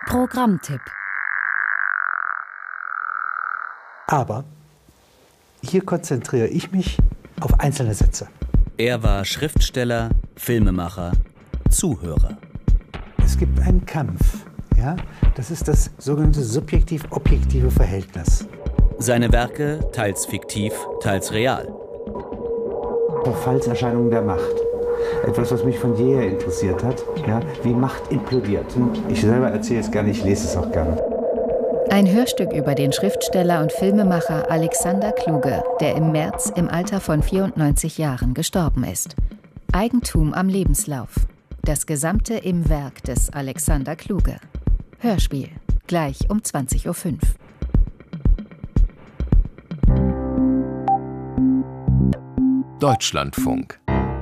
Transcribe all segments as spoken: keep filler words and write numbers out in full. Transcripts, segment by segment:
Programmtipp. Aber hier konzentriere ich mich auf einzelne Sätze. Er war Schriftsteller, Filmemacher, Zuhörer. Es gibt einen Kampf, ja? Das ist das sogenannte subjektiv-objektive Verhältnis. Seine Werke teils fiktiv, teils real. Verfallserscheinungen der Macht. Etwas, was mich von jeher interessiert hat, ja? Wie Macht implodiert. Ich selber erzähle es gerne, ich lese es auch gerne. Ein Hörstück über den Schriftsteller und Filmemacher Alexander Kluge, der im März im Alter von vierundneunzig Jahren gestorben ist. Eigentum am Lebenslauf. Das Gesamte im Werk des Alexander Kluge. Hörspiel. Gleich um zwanzig Uhr fünf. Deutschlandfunk.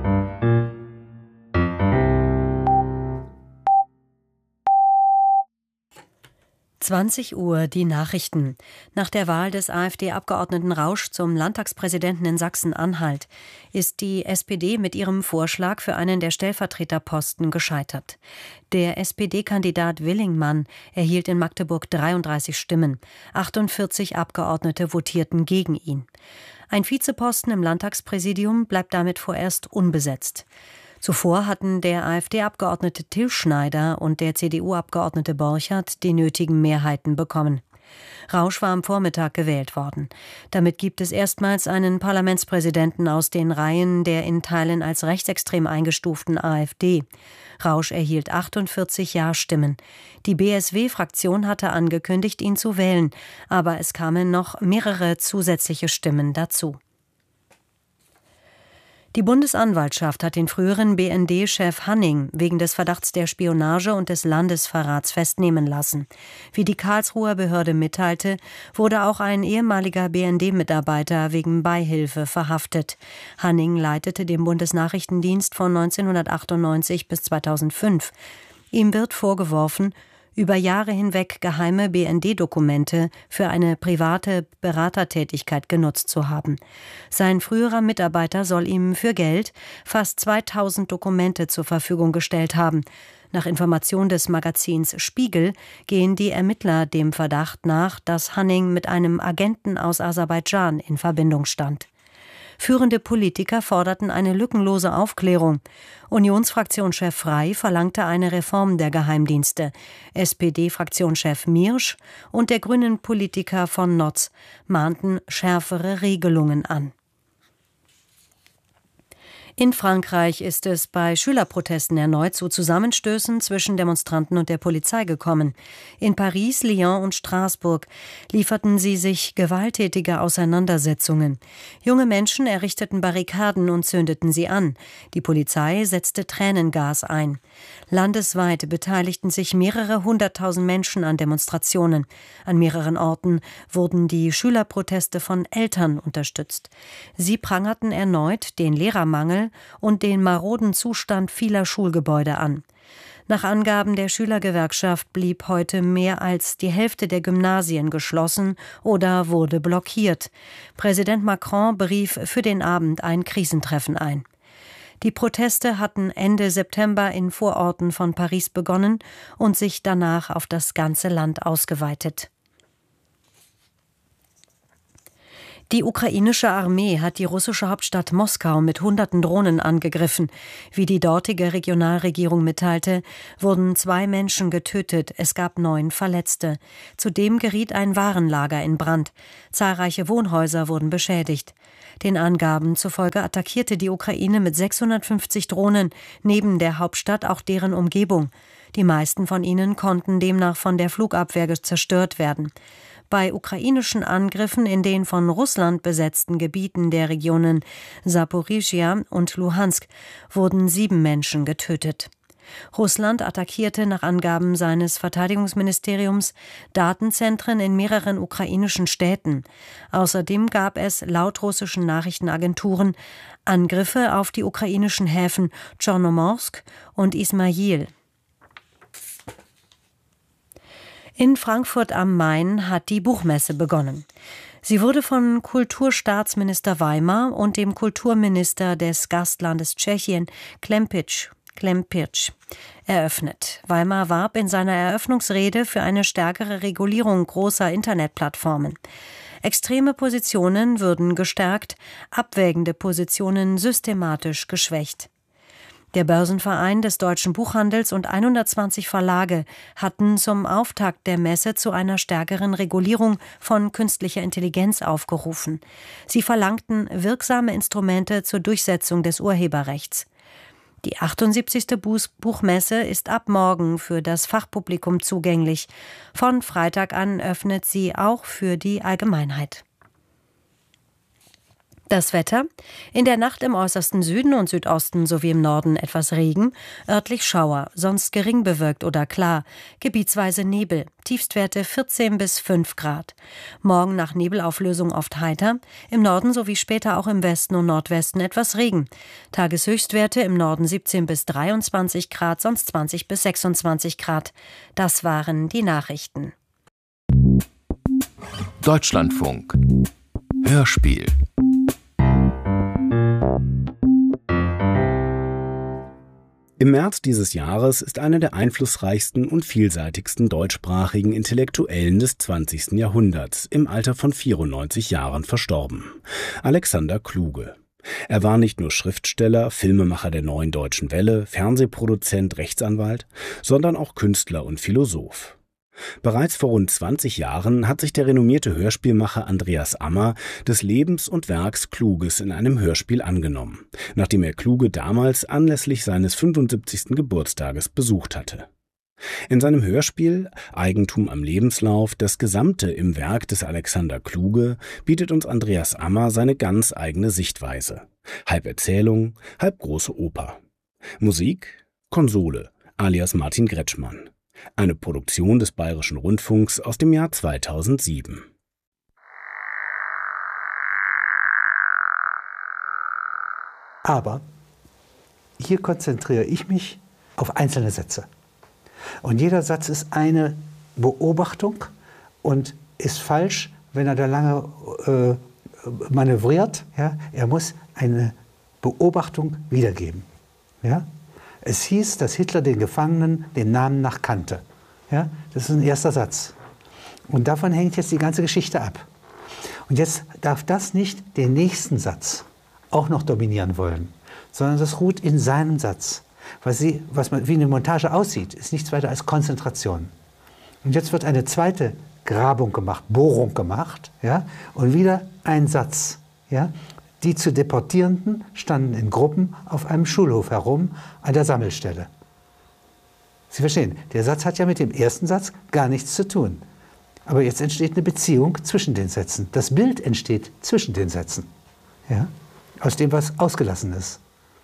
zwanzig Uhr die Nachrichten. Nach der Wahl des AfD-Abgeordneten Rausch zum Landtagspräsidenten in Sachsen-Anhalt ist die S P D mit ihrem Vorschlag für einen der Stellvertreterposten gescheitert. Der S P D-Kandidat Willingmann erhielt in Magdeburg dreiunddreißig Stimmen. achtundvierzig Abgeordnete votierten gegen ihn. Ein Vizeposten im Landtagspräsidium bleibt damit vorerst unbesetzt. Zuvor hatten der AfD-Abgeordnete Till Schneider und der C D U-Abgeordnete Borchert die nötigen Mehrheiten bekommen. Rausch war am Vormittag gewählt worden. Damit gibt es erstmals einen Parlamentspräsidenten aus den Reihen der in Teilen als rechtsextrem eingestuften AfD. Rausch erhielt achtundvierzig Ja-Stimmen. Die B S W-Fraktion hatte angekündigt, ihn zu wählen, aber es kamen noch mehrere zusätzliche Stimmen dazu. Die Bundesanwaltschaft hat den früheren B N D-Chef Hanning wegen des Verdachts der Spionage und des Landesverrats festnehmen lassen. Wie die Karlsruher Behörde mitteilte, wurde auch ein ehemaliger B N D-Mitarbeiter wegen Beihilfe verhaftet. Hanning leitete den Bundesnachrichtendienst von neunzehnhundertachtundneunzig bis zweitausendfünf. Ihm wird vorgeworfen, über Jahre hinweg geheime B N D-Dokumente für eine private Beratertätigkeit genutzt zu haben. Sein früherer Mitarbeiter soll ihm für Geld fast zweitausend Dokumente zur Verfügung gestellt haben. Nach Information des Magazins Spiegel gehen die Ermittler dem Verdacht nach, dass Hanning mit einem Agenten aus Aserbaidschan in Verbindung stand. Führende Politiker forderten eine lückenlose Aufklärung. Unionsfraktionschef Frey verlangte eine Reform der Geheimdienste. S P D-Fraktionschef Miersch und der Grünen-Politiker von Notz mahnten schärfere Regelungen an. In Frankreich ist es bei Schülerprotesten erneut zu Zusammenstößen zwischen Demonstranten und der Polizei gekommen. In Paris, Lyon und Straßburg lieferten sie sich gewalttätige Auseinandersetzungen. Junge Menschen errichteten Barrikaden und zündeten sie an. Die Polizei setzte Tränengas ein. Landesweit beteiligten sich mehrere hunderttausend Menschen an Demonstrationen. An mehreren Orten wurden die Schülerproteste von Eltern unterstützt. Sie prangerten erneut den Lehrermangel und den maroden Zustand vieler Schulgebäude an. Nach Angaben der Schülergewerkschaft blieb heute mehr als die Hälfte der Gymnasien geschlossen oder wurde blockiert. Präsident Macron berief für den Abend ein Krisentreffen ein. Die Proteste hatten Ende September in Vororten von Paris begonnen und sich danach auf das ganze Land ausgeweitet. Die ukrainische Armee hat die russische Hauptstadt Moskau mit hunderten Drohnen angegriffen. Wie die dortige Regionalregierung mitteilte, wurden zwei Menschen getötet, es gab neun Verletzte. Zudem geriet ein Warenlager in Brand. Zahlreiche Wohnhäuser wurden beschädigt. Den Angaben zufolge attackierte die Ukraine mit sechshundertfünfzig Drohnen neben der Hauptstadt auch deren Umgebung. Die meisten von ihnen konnten demnach von der Flugabwehr zerstört werden. Bei ukrainischen Angriffen in den von Russland besetzten Gebieten der Regionen Saporischschja und Luhansk wurden sieben Menschen getötet. Russland attackierte nach Angaben seines Verteidigungsministeriums Datenzentren in mehreren ukrainischen Städten. Außerdem gab es laut russischen Nachrichtenagenturen Angriffe auf die ukrainischen Häfen Tschornomorsk und Ismail. In Frankfurt am Main hat die Buchmesse begonnen. Sie wurde von Kulturstaatsminister Weimar und dem Kulturminister des Gastlandes Tschechien, Klempič, Clem Pirch, eröffnet. Weimar warb in seiner Eröffnungsrede für eine stärkere Regulierung großer Internetplattformen. Extreme Positionen würden gestärkt, abwägende Positionen systematisch geschwächt. Der Börsenverein des deutschen Buchhandels und hundertzwanzig Verlage hatten zum Auftakt der Messe zu einer stärkeren Regulierung von künstlicher Intelligenz aufgerufen. Sie verlangten wirksame Instrumente zur Durchsetzung des Urheberrechts. Die achtundsiebzigste Buchmesse ist ab morgen für das Fachpublikum zugänglich. Von Freitag an öffnet sie auch für die Allgemeinheit. Das Wetter: In der Nacht im äußersten Süden und Südosten sowie im Norden etwas Regen, örtlich Schauer, sonst gering bewölkt oder klar, gebietsweise Nebel, Tiefstwerte vierzehn bis fünf Grad. Morgen nach Nebelauflösung oft heiter, im Norden sowie später auch im Westen und Nordwesten etwas Regen. Tageshöchstwerte im Norden siebzehn bis dreiundzwanzig Grad, sonst zwanzig bis sechsundzwanzig Grad. Das waren die Nachrichten. Deutschlandfunk Hörspiel. Im März dieses Jahres ist einer der einflussreichsten und vielseitigsten deutschsprachigen Intellektuellen des zwanzigsten Jahrhunderts im Alter von vierundneunzig Jahren verstorben. Alexander Kluge. Er war nicht nur Schriftsteller, Filmemacher der Neuen Deutschen Welle, Fernsehproduzent, Rechtsanwalt, sondern auch Künstler und Philosoph. Bereits vor rund zwanzig Jahren hat sich der renommierte Hörspielmacher Andreas Ammer des Lebens und Werks Kluges in einem Hörspiel angenommen, nachdem er Kluge damals anlässlich seines fünfundsiebzigsten Geburtstages besucht hatte. In seinem Hörspiel Eigentum am Lebenslauf, das Gesamte im Werk des Alexander Kluge, bietet uns Andreas Ammer seine ganz eigene Sichtweise. Halb Erzählung, halb große Oper. Musik: Konsole, alias Martin Gretschmann. Eine Produktion des Bayerischen Rundfunks aus dem Jahr zweitausendsieben. Aber hier konzentriere ich mich auf einzelne Sätze. Und jeder Satz ist eine Beobachtung und ist falsch, wenn er da lange äh, manövriert. Ja? Er muss eine Beobachtung wiedergeben. Ja? Es hieß, dass Hitler den Gefangenen den Namen nach kannte. Ja, das ist ein erster Satz. Und davon hängt jetzt die ganze Geschichte ab. Und jetzt darf das nicht den nächsten Satz auch noch dominieren wollen, sondern das ruht in seinem Satz. Was, sie, was man, wie eine Montage aussieht, ist nichts weiter als Konzentration. Und jetzt wird eine zweite Grabung gemacht, Bohrung gemacht, ja, und wieder ein Satz. Ja. Die zu Deportierenden standen in Gruppen auf einem Schulhof herum an der Sammelstelle. Sie verstehen, der Satz hat ja mit dem ersten Satz gar nichts zu tun. Aber jetzt entsteht eine Beziehung zwischen den Sätzen. Das Bild entsteht zwischen den Sätzen, ja, aus dem, was ausgelassen ist.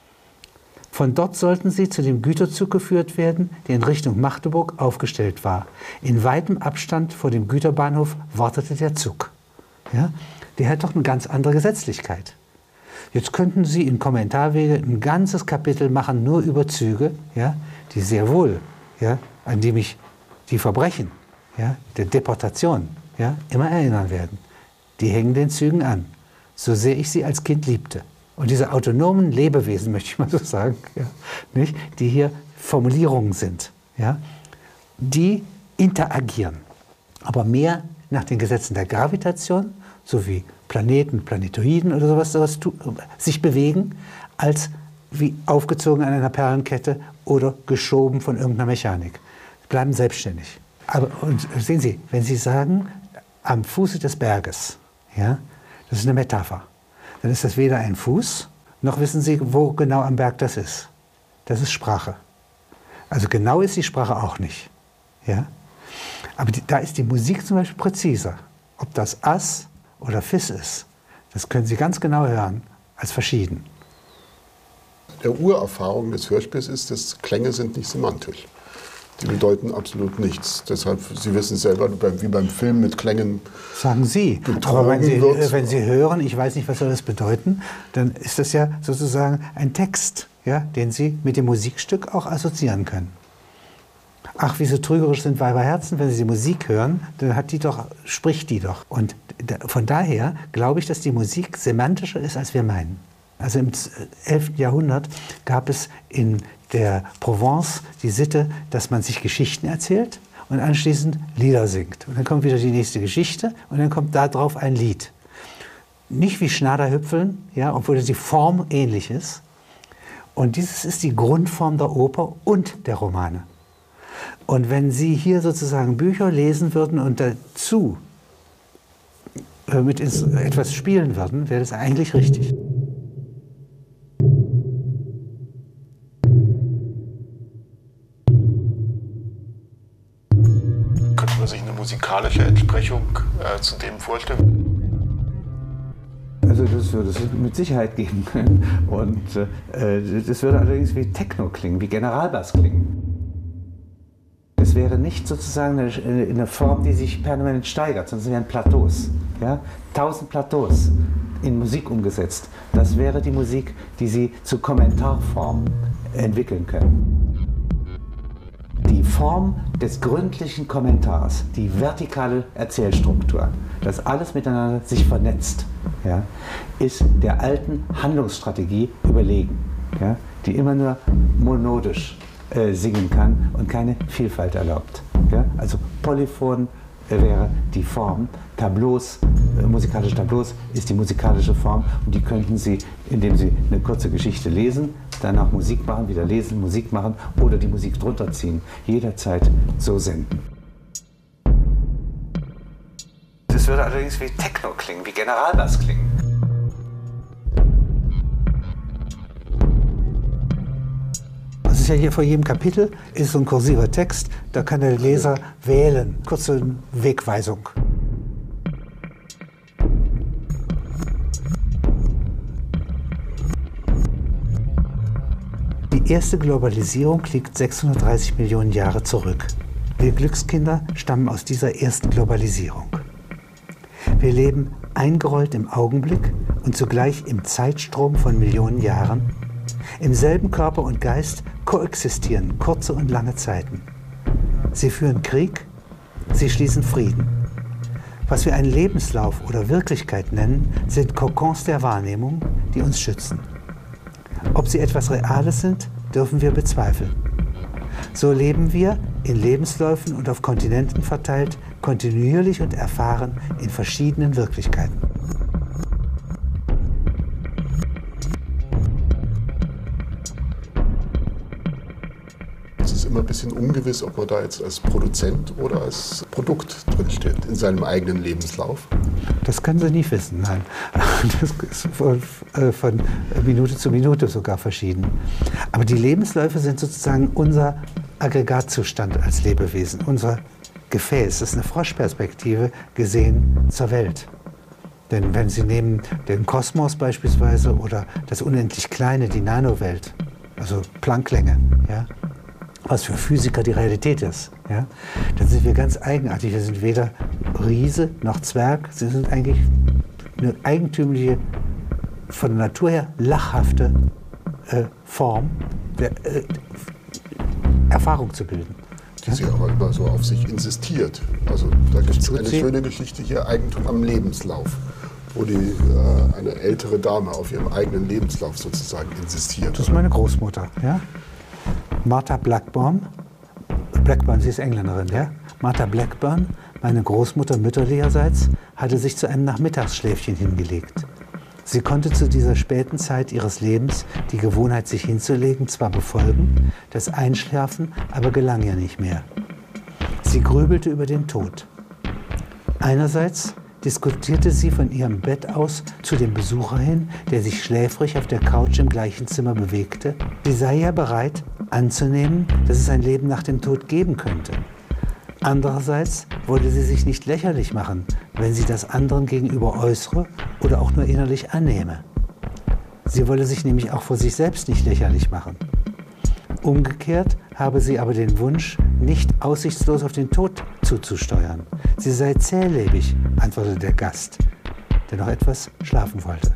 Von dort sollten sie zu dem Güterzug geführt werden, der in Richtung Magdeburg aufgestellt war. In weitem Abstand vor dem Güterbahnhof wartete der Zug. Ja, der hat doch eine ganz andere Gesetzlichkeit. Jetzt könnten Sie in Kommentarwege ein ganzes Kapitel machen, nur über Züge, ja, die sehr wohl, ja, an die mich die Verbrechen, ja, der Deportation, ja, immer erinnern werden. Die hängen den Zügen an, so sehr ich sie als Kind liebte. Und diese autonomen Lebewesen, möchte ich mal so sagen, ja, nicht, die hier Formulierungen sind, ja, die interagieren, aber mehr nach den Gesetzen der Gravitation, so wie Planeten, Planetoiden oder sowas, sowas sich bewegen, als wie aufgezogen an einer Perlenkette oder geschoben von irgendeiner Mechanik. Sie bleiben selbstständig. Aber und sehen Sie, wenn Sie sagen, am Fuße des Berges, ja, das ist eine Metapher, dann ist das weder ein Fuß, noch wissen Sie, wo genau am Berg das ist. Das ist Sprache. Also genau ist die Sprache auch nicht. Ja? Aber die, da ist die Musik zum Beispiel präziser. Ob das Ass oder Fis ist, das können Sie ganz genau hören, als verschieden. Der Urerfahrung des Hörspiels ist, dass Klänge sind nicht semantisch. Die bedeuten absolut nichts. Deshalb, Sie wissen selber, wie beim Film mit Klängen. Sagen Sie. Aber wenn Sie, wird. wenn Sie hören, ich weiß nicht, was soll das bedeuten, dann ist das ja sozusagen ein Text, ja, den Sie mit dem Musikstück auch assoziieren können. Ach, wie so trügerisch sind Weiberherzen, wenn Sie die Musik hören, dann hat die doch, spricht die doch. Und da, von daher glaube ich, dass die Musik semantischer ist, als wir meinen. Also im elften Jahrhundert gab es in der Provence die Sitte, dass man sich Geschichten erzählt und anschließend Lieder singt. Und dann kommt wieder die nächste Geschichte und dann kommt da drauf ein Lied. Nicht wie Schnaderhüpfeln, ja, obwohl die Form ähnlich ist. Und dieses ist die Grundform der Oper und der Romane. Und wenn Sie hier sozusagen Bücher lesen würden und dazu äh, mit etwas spielen würden, wäre das eigentlich richtig. Könnte man sich eine musikalische Entsprechung äh, zu dem vorstellen? Also das würde es mit Sicherheit geben können. Und äh, das würde allerdings wie Techno klingen, wie Generalbass klingen. Es wäre nicht sozusagen eine, eine Form, die sich permanent steigert, sondern es wären Plateaus. Ja? Tausend Plateaus in Musik umgesetzt. Das wäre die Musik, die Sie zu Kommentarform entwickeln können. Die Form des gründlichen Kommentars, die vertikale Erzählstruktur, das alles miteinander sich vernetzt, ja, ist der alten Handlungsstrategie überlegen, ja, die immer nur monodisch äh, singen kann und keine Vielfalt erlaubt. Ja. Also Polyphon äh, wäre die Form, Tableaus, äh, musikalische Tableaus ist die musikalische Form und die könnten Sie, indem Sie eine kurze Geschichte lesen, danach Musik machen, wieder lesen, Musik machen oder die Musik drunter ziehen, jederzeit so senden. Das würde allerdings wie Techno klingen, wie Generalbass klingen. Das ist ja hier vor jedem Kapitel, ist so ein kursiver Text, da kann der Leser wählen, kurze Wegweisung. Die erste Globalisierung liegt sechshundertdreißig Millionen Jahre zurück. Wir Glückskinder stammen aus dieser ersten Globalisierung. Wir leben eingerollt im Augenblick und zugleich im Zeitstrom von Millionen Jahren. Im selben Körper und Geist koexistieren kurze und lange Zeiten. Sie führen Krieg, sie schließen Frieden. Was wir einen Lebenslauf oder Wirklichkeit nennen, sind Kokons der Wahrnehmung, die uns schützen. Ob sie etwas Reales sind, dürfen wir bezweifeln. So leben wir in Lebensläufen und auf Kontinenten verteilt, kontinuierlich und erfahren in verschiedenen Wirklichkeiten. Es ist immer ein bisschen ungewiss, ob man da jetzt als Produzent oder als Produkt drinsteht in seinem eigenen Lebenslauf. Das können Sie nie wissen, nein. Das ist von, von Minute zu Minute sogar verschieden. Aber die Lebensläufe sind sozusagen unser Aggregatzustand als Lebewesen, unser Gefäß. Das ist eine Froschperspektive gesehen zur Welt. Denn wenn Sie nehmen den Kosmos beispielsweise oder das unendlich Kleine, die Nanowelt, also Plancklänge, ja, was für Physiker die Realität ist, ja, dann sind wir ganz eigenartig. Wir sind weder Riese noch Zwerg, sie sind eigentlich eine eigentümliche, von der Natur her lachhafte äh, Form der äh, Erfahrung zu bilden. Die sie aber immer so auf sich insistiert. Also da gibt es eine schöne Geschichte hier, Eigentum am Lebenslauf, wo die, äh, eine ältere Dame auf ihrem eigenen Lebenslauf sozusagen insistiert. Das ist meine Großmutter, ja. Martha Blackburn, Blackburn, sie ist Engländerin, ja. Martha Blackburn, meine Großmutter mütterlicherseits, hatte sich zu einem Nachmittagsschläfchen hingelegt. Sie konnte zu dieser späten Zeit ihres Lebens die Gewohnheit, sich hinzulegen, zwar befolgen, das Einschlafen aber gelang ihr nicht mehr. Sie grübelte über den Tod. Einerseits diskutierte sie von ihrem Bett aus zu dem Besucher hin, der sich schläfrig auf der Couch im gleichen Zimmer bewegte. Sie sei ja bereit, anzunehmen, dass es ein Leben nach dem Tod geben könnte. Andererseits wollte sie sich nicht lächerlich machen, wenn sie das anderen gegenüber äußere oder auch nur innerlich annehme. Sie wolle sich nämlich auch vor sich selbst nicht lächerlich machen. Umgekehrt habe sie aber den Wunsch, nicht aussichtslos auf den Tod zuzusteuern. Sie sei zählebig, antwortete der Gast, der noch etwas schlafen wollte.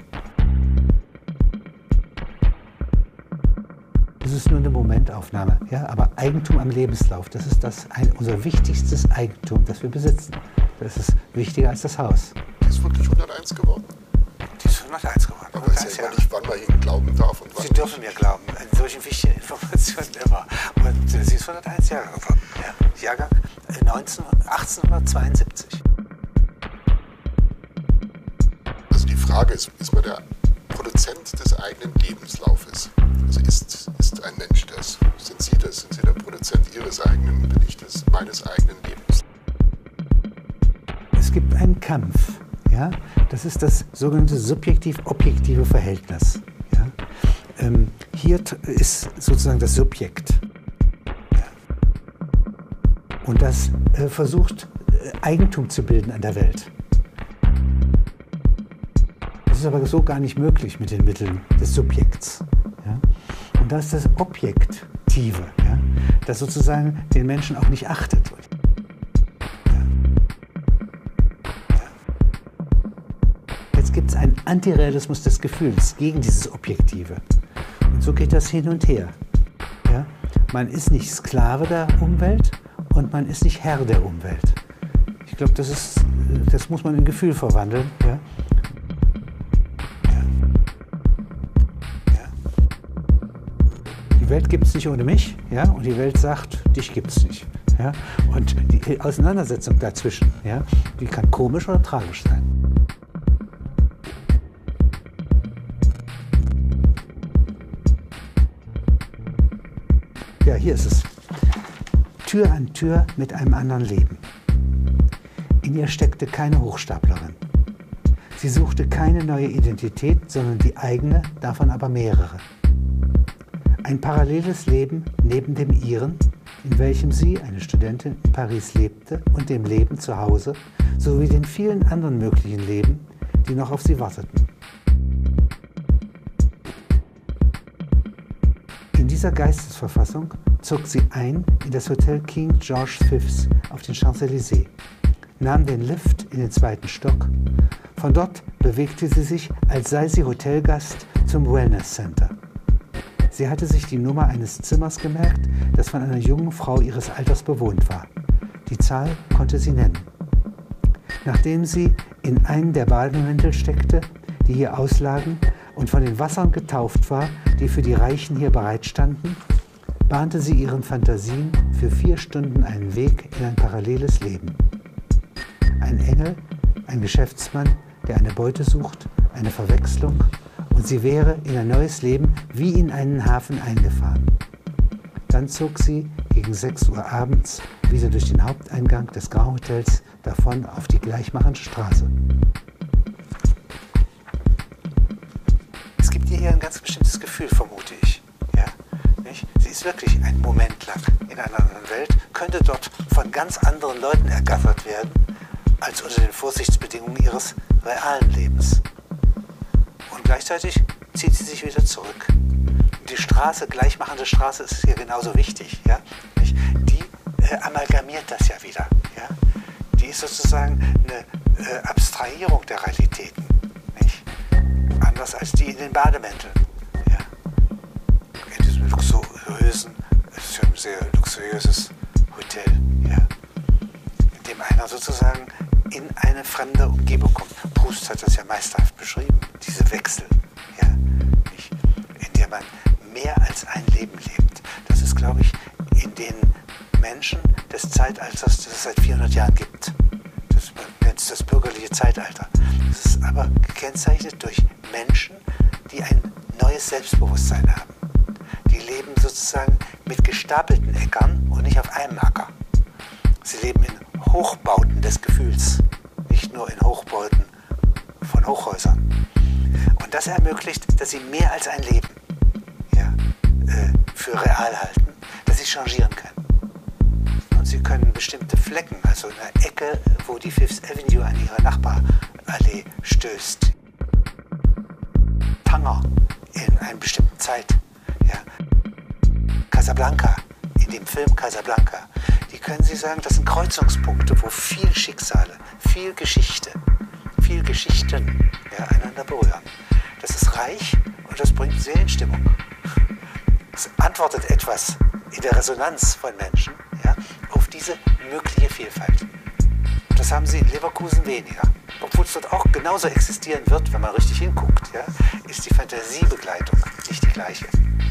Das ist nur eine Momentaufnahme, ja? Aber Eigentum am Lebenslauf, das ist das, ein, unser wichtigstes Eigentum, das wir besitzen. Das ist wichtiger als das Haus. Die ist wirklich hunderteins geworden? Die ist hunderteins geworden. Aber es weiß ja immer nicht, wann man Ihnen glauben darf und wann Sie dürfen mir glauben, an solchen wichtigen Informationen immer. Und äh, sie ist hunderteins Jahre geworden. Ja. Jahrgang äh, achtzehnhundertzweiundsiebzig. Also die Frage ist, ist man der Produzent des eigenen Lebenslaufes? Also ist, ist ein Mensch das? Sind Sie das? Sind Sie der Produzent Ihres eigenen, bin ich das, meines eigenen Lebens? Es gibt einen Kampf. Ja? Das ist das sogenannte subjektiv-objektive Verhältnis. Ja? Ähm, hier ist sozusagen das Subjekt. Ja? Und das äh, versucht, äh, Eigentum zu bilden an der Welt. Das ist aber so gar nicht möglich mit den Mitteln des Subjekts. Ja? Und das ist das Objektive, ja? Das sozusagen den Menschen auch nicht achtet. Gibt es einen Antirealismus des Gefühls gegen dieses Objektive. Und so geht das hin und her. Ja? Man ist nicht Sklave der Umwelt und man ist nicht Herr der Umwelt. Ich glaube, das ist, das muss man in Gefühl verwandeln. Ja? Ja. Ja. Die Welt gibt es nicht ohne mich, ja? Und die Welt sagt, dich gibt es nicht. Ja? Und die Auseinandersetzung dazwischen, ja? Die kann komisch oder tragisch sein. Ja, hier ist es. Tür an Tür mit einem anderen Leben. In ihr steckte keine Hochstaplerin. Sie suchte keine neue Identität, sondern die eigene, davon aber mehrere. Ein paralleles Leben neben dem ihren, in welchem sie, eine Studentin, in Paris lebte und dem Leben zu Hause, sowie den vielen anderen möglichen Leben, die noch auf sie warteten. In dieser Geistesverfassung zog sie ein in das Hotel King George Fifth auf den Champs-Élysées, nahm den Lift in den zweiten Stock. Von dort bewegte sie sich, als sei sie Hotelgast, zum Wellness Center. Sie hatte sich die Nummer eines Zimmers gemerkt, das von einer jungen Frau ihres Alters bewohnt war. Die Zahl konnte sie nennen. Nachdem sie in einen der Bademäntel steckte, die hier auslagen, und von den Wassern getauft war, die für die Reichen hier bereitstanden, bahnte sie ihren Fantasien für vier Stunden einen Weg in ein paralleles Leben. Ein Engel, ein Geschäftsmann, der eine Beute sucht, eine Verwechslung, und sie wäre in ein neues Leben wie in einen Hafen eingefahren. Dann zog sie gegen sechs Uhr abends wieder durch den Haupteingang des Grand Hotels davon auf die gleichmachende Straße. Es gibt ihr hier ein ganz bestimmtes Gefühl, vermute ich. Ja? Nicht? Sie ist wirklich ein Moment lang in einer anderen Welt, könnte dort von ganz anderen Leuten ergattert werden, als unter den Vorsichtsbedingungen ihres realen Lebens. Und gleichzeitig zieht sie sich wieder zurück. Die Straße, gleichmachende Straße, ist hier genauso wichtig. Ja? Nicht? Die äh, amalgamiert das ja wieder. Ja? Die ist sozusagen eine äh, Abstrahierung der Realitäten. Nicht? Anders als die in den Bademänteln. Ja? In diesem luxuriösen, es ist ja ein sehr luxuriöses Hotel, ja? In dem einer sozusagen in eine fremde Umgebung kommt. Proust hat das ja meisterhaft beschrieben, diese Wechsel, ja? Nicht? In der man mehr als ein Leben lebt. Das ist, glaube ich, in den Menschen des Zeitalters, das es seit vierhundert Jahren gibt. Das nennt es das bürgerliche Zeitalter. Das ist aber gekennzeichnet durch Menschen, die ein neues Selbstbewusstsein haben. Die leben sozusagen mit gestapelten Äckern und nicht auf einem Acker. Sie leben in Hochbauten des Gefühls, nicht nur in Hochbauten von Hochhäusern. Und das ermöglicht, dass sie mehr als ein Leben ja, äh, für real halten, dass sie changieren können. Und sie können bestimmte Flecken, also in der Ecke, wo die Fifth Avenue an ihre Nachbarallee stößt, Tanger in einer bestimmten Zeit, ja, Casablanca, in dem Film Casablanca, die können Sie sagen, das sind Kreuzungspunkte, wo viel Schicksale, viel Geschichte, viel Geschichten ja, einander berühren. Das ist reich und das bringt Seelenstimmung. Es antwortet etwas in der Resonanz von Menschen ja, auf diese mögliche Vielfalt. Und das haben sie in Leverkusen weniger. Obwohl es dort auch genauso existieren wird, wenn man richtig hinguckt, ja, ist die Fantasiebegleitung nicht die gleiche.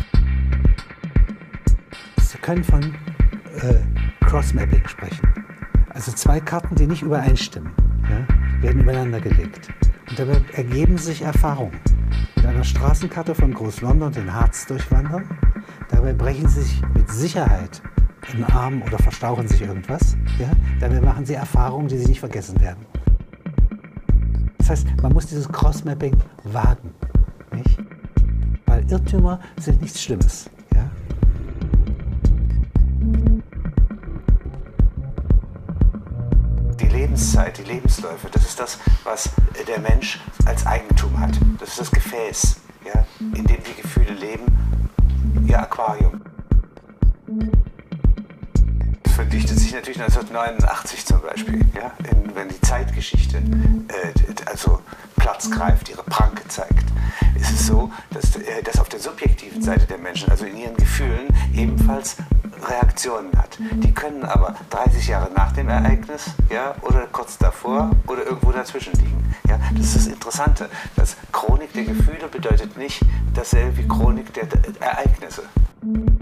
Sie können von äh, Crossmapping sprechen. Also zwei Karten, die nicht übereinstimmen, ja, werden übereinander gelegt. Und dabei ergeben sich Erfahrungen. Mit einer Straßenkarte von Groß-London den Harz durchwandern. Dabei brechen sie sich mit Sicherheit einen Arm oder verstauchen sich irgendwas. Ja? Dabei machen sie Erfahrungen, die sie nicht vergessen werden. Das heißt, man muss dieses Crossmapping wagen. Nicht? Weil Irrtümer sind nichts Schlimmes. Ja? Die Lebenszeit, die Lebensläufe, das ist das, was der Mensch als Eigentum hat. Das ist das Gefäß, ja, in dem die Gefühle leben, ihr Aquarium. Das verdichtet sich natürlich neunzehnhundertneunundachtzig zum Beispiel, ja, in, wenn die Zeitgeschichte äh, also Platz greift, ihre Pranke zeigt. Ist es so, dass, äh, dass auf der subjektiven Seite der Menschen, also in ihren Gefühlen, ebenfalls Reaktionen hat. Die können aber dreißig Jahre nach dem Ereignis, ja, oder kurz davor oder irgendwo dazwischen liegen. Ja, das ist das Interessante. Das Chronik der Gefühle bedeutet nicht dasselbe wie Chronik der Ereignisse.